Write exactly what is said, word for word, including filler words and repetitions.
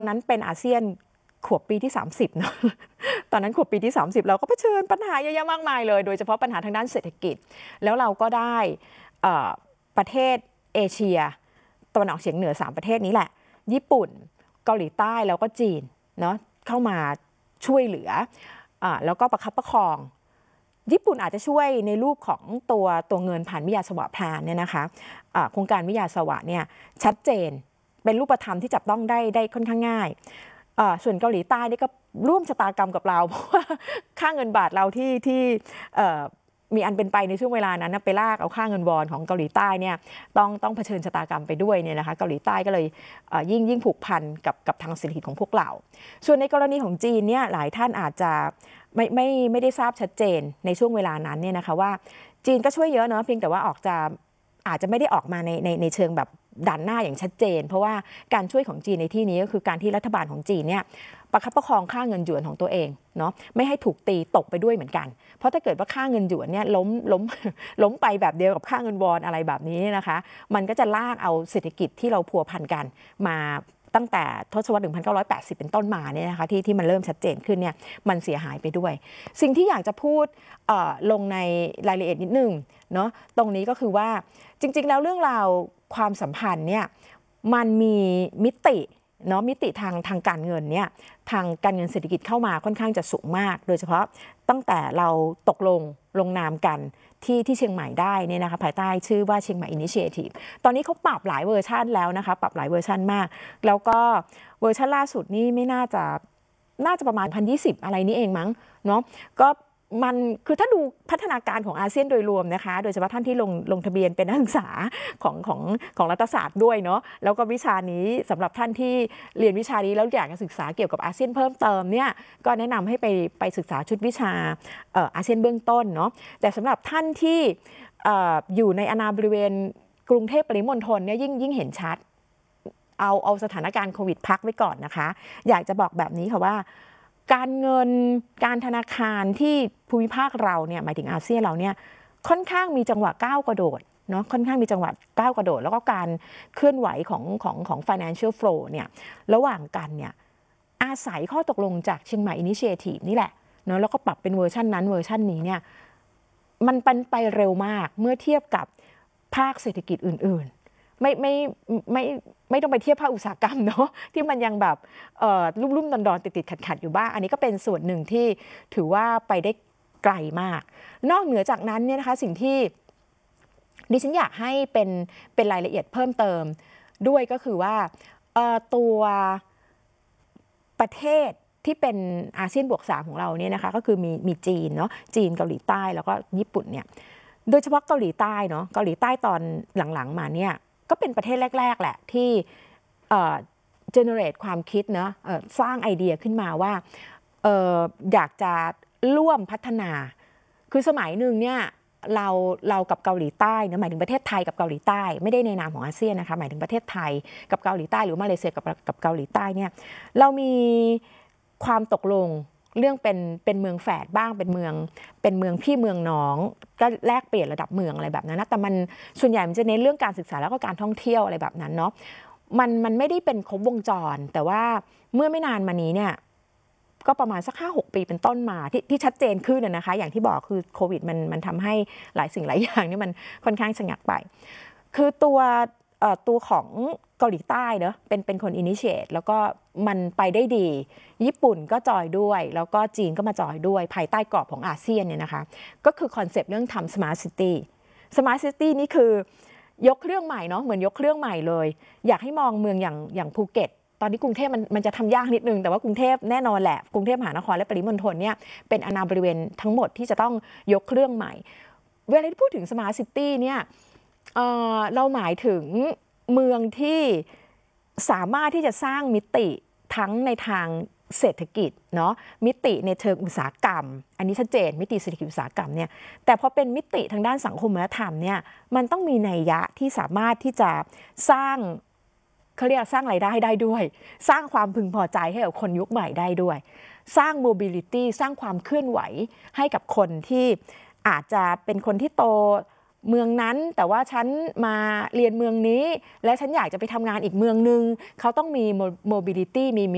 นั้นเป็นอาเซียนขวบปีที่สามสิบเนาะตอนนั้นขวบปีที่สามสิบเราก็เผชิญปัญหาเยอะแยะมากมายเลยโดยเฉพาะปัญหาทางด้านเศรษฐกิจแล้วเราก็ได้ประเทศเอเชียตะวันออกเฉียงเหนือสามประเทศนี้แหละญี่ปุ่นเกาหลีใต้แล้วก็จีนเนาะเข้ามาช่วยเหลืออ่าแล้วก็ประคับประคองญี่ปุ่นอาจจะช่วยในรูปของตัวตัวเงินผ่านวิทยาสวะแพลนเนี่ยนะคะะโครงการวิทยาสวะเนี่ยชัดเจนเป็นรูปธรรมที่จับต้องได้ได้ค่อนข้างง่ายส่วนเกาหลีใต้นี่ก็ร่วมชะตากรรมกับเราเพราะว่าค่าเงินบาทเราที่ที่มีอันเป็นไปในช่วงเวลานั้นไปลากเอาค่าเงินวอนของเกาหลีใต้เนี่ยต้องต้องเผชิญชะตากรรมไปด้วยเนี่ยนะคะเกาหลีใต้ก็เลยยิ่งยิ่งผูกพันกับกับทางเศรษฐกิจของพวกเราส่วนในกรณีของจีนเนี่ยหลายท่านอาจจะไม่ไม่ไม่ได้ทราบชัดเจนในช่วงเวลานั้นเนี่ยนะคะว่าจีนก็ช่วยเยอะเนาะเพียงแต่ว่าออกจะอาจจะไม่ได้ออกมาในในในเชิงแบบดันหน้าอย่างชัดเจนเพราะว่าการช่วยของจีนในที่นี้ก็คือการที่รัฐบาลของจีนเนี่ยประคับประคองค่าเงินหยวนของตัวเองเนาะไม่ให้ถูกตีตกไปด้วยเหมือนกันเพราะถ้าเกิดว่าค่าเงินหยวนเนี่ยล้มล้มล้มไปแบบเดียวกับค่าเงินวอนอะไรแบบนี้นะคะมันก็จะลากเอาเศรษฐกิจที่เราพัวพันกันมาตั้งแต่ทศวรรษหนึ่งพันเก้าร้อยแปดสิบเป็นต้นมาเนี่ยนะคะที่ที่มันเริ่มชัดเจนขึ้นเนี่ยมันเสียหายไปด้วยสิ่งที่อยากจะพูดลงในรายละเอียดนิดนึงเนาะตรงนี้ก็คือว่าจริงๆแล้วเรื่องราวความสัมพันธ์เนี่ยมันมีมิติเนาะมิติทางทางการเงินเนี่ยทางการเงินเศรษฐกิจเข้ามาค่อนข้างจะสูงมากโดยเฉพาะตั้งแต่เราตกลงลงนามกันที่ที่เชียงใหม่ได้เนี่ยนะคะภายใต้ชื่อว่าเชียงใหม่ Initiative ตอนนี้เขาปรับหลายเวอร์ชันแล้วนะคะปรับหลายเวอร์ชันมากแล้วก็เวอร์ชันล่าสุดนี่ไม่น่าจะน่าจะประมาณ หนึ่งพันยี่สิบ อะไรนี้เองมั้งเนาะก็มันคือถ้าดูพัฒนาการของอาเซียนโดยรวมนะคะโดยเฉพาะท่านที่ลงลงทะเบียนเป็นนักศึกษาของของของรัฐศาสตร์ด้วยเนาะแล้วก็วิชานี้สำหรับท่านที่เรียนวิชานี้แล้วอยากจะศึกษาเกี่ยวกับอาเซียนเพิ่มเติมเนี่ยก็แนะนำให้ไปไปศึกษาชุดวิชาเอ่ออาเซียนเบื้องต้นเนาะแต่สำหรับท่านที่เอ่ออยู่ในอาณาบริเวณกรุงเทพปริมณฑลเนี่ยยิ่งยิ่งเห็นชัดเอาเอาสถานการณ์โควิดพักไว้ก่อนนะคะอยากจะบอกแบบนี้ค่ะว่าการเงินการธนาคารที่ภูมิภาคเราเนี่ยหมายถึงอาเซียนเราเนี่ยค่อนข้างมีจังหวะก้าวกระโดดเนาะค่อนข้างมีจังหวะก้าวกระโดดแล้วก็การเคลื่อนไหวของของของ financial flow เนี่ยระหว่างกันเนี่ยอาศัยข้อตกลงจากเชียงใหม่ Initiative นี่แหละเนาะแล้วก็ปรับเป็นเวอร์ชันนั้นเวอร์ชันนี้เนี่ยมันเป็นไปเร็วมากเมื่อเทียบกับภาคเศรษฐกิจอื่นๆไม่ไม่ไม่ไม่ต้องไปเทียบภาคอุตสาหกรรมเนาะที่มันยังแบบลุ่มๆดอนๆติดๆขัดๆอยู่บ้างอันนี้ก็เป็นส่วนหนึ่งที่ถือว่าไปได้ไกลมากนอกเหนือจากนั้นเนี่ยนะคะสิ่งที่ดิฉันอยากให้เป็นเป็นรายละเอียดเพิ่มเติมด้วยก็คือว่าตัวประเทศที่เป็นอาเซียนบวกสามของเราเนี่ยนะคะก็คือมีมีจีนเนาะจีนเกาหลีใต้แล้วก็ญี่ปุ่นเนี่ยโดยเฉพาะเกาหลีใต้เนาะเกาหลีใต้ตอนหลังๆมาเนี่ยก็เป็นประเทศแรกๆแหละที่เอ่อ generate ความคิดเนาะสร้างไอเดียขึ้นมาว่าเอ่ออยากจะร่วมพัฒนาคือสมัยหนึ่งเนี่ยเราเรากับเกาหลีใต้นะหมายถึงประเทศไทยกับเกาหลีใต้ไม่ได้ในนามของอาเซียนนะคะหมายถึงประเทศไทยกับเกาหลีใต้หรือมาเลเซียกับกับเกาหลีใต้เนี่ยเรามีความตกลงเรื่องเป็นเป็นเมืองแฝดบ้างเป็นเมืองเป็นเมืองพี่เมืองน้องก็แลกเปลี่ยนระดับเมืองอะไรแบบนั้นนะแต่มันส่วนใหญ่มันจะเน้นเรื่องการศึกษาแล้วก็การท่องเที่ยวอะไรแบบนั้นเนาะมันมันไม่ได้เป็นครบวงจรแต่ว่าเมื่อไม่นานมานี้เนี่ยก็ประมาณสักห้าหกปีเป็นต้นมาที่ที่ชัดเจนขึ้นนะคะอย่างที่บอกคือโควิดมันมันทำให้หลายสิ่งหลายอย่างนี่มันค่อนข้างชะงักไปคือตัวตัวของเกาหลีใต้เนอะเป็นเป็นคนอินิเชตแล้วก็มันไปได้ดีญี่ปุ่นก็จอยด้วยแล้วก็จีนก็มาจอยด้วยภายใต้กรอบของอาเซียนเนี่ยนะคะก็คือคอนเซปต์เรื่องทำ Smart City Smart City นี่คือยกเครื่องใหม่เนาะเหมือนยกเครื่องใหม่เลยอยากให้มองเมืองอย่างอย่างภูเก็ตตอนนี้กรุงเทพมันมันจะทำยากนิดนึงแต่ว่ากรุงเทพแน่นอนแหละกรุงเทพมหานครและปริมณฑลเนี่ยเป็นอาณาบริเวณทั้งหมดที่จะต้องยกเครื่องใหม่เวลาที่พูดถึง Smart City เนี่ย เอ่อ เราหมายถึงเมืองที่สามารถที่จะสร้างมิติทั้งในทางเศรษฐกิจเนาะมิติในเชิงอุตสาหกรรมอันนี้ชัดเจนมิติเศรษฐกิจอุตสาหกรรมเนี่ยแต่พอเป็นมิติทางด้านสังคมวัฒนธรรมเนี่ยมันต้องมีนัยยะที่สามารถที่จะสร้างเขาเรียกสร้างรายได้ได้ด้วยสร้างความพึงพอใจให้กับคนยุคใหม่ได้ด้วยสร้าง mobility สร้างความเคลื่อนไหวให้กับคนที่อาจจะเป็นคนที่โตเมืองนั้นแต่ว่าฉันมาเรียนเมืองนี้และฉันอยากจะไปทำงานอีกเมืองนึงเขาต้องมี mobility มี